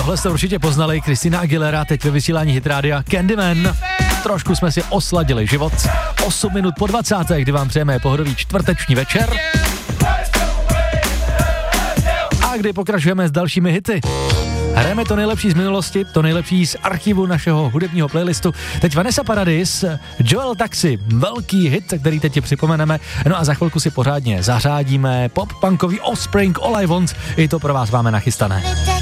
Tohle jste určitě poznali, Christina Aguilera, teď ve vysílání Hit Rádia Candyman. Trošku jsme si osladili život. 8 minut po 20, kdy vám přejeme pohodový čtvrteční večer. A kdy pokračujeme s dalšími hity. Hrajeme to nejlepší z minulosti, to nejlepší z archivu našeho hudebního playlistu. Teď Vanessa Paradis, Joel Taxi, velký hit, který teď ti připomeneme. No a za chvilku si pořádně zařádíme pop-punkový Offspring All I Want. I to pro vás máme nachystané.